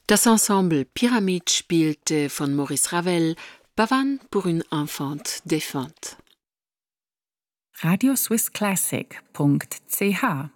Das Ensemble Pyramide spielte von Maurice Ravel Pavane pour une enfant défunte. radioswisschlassic.ch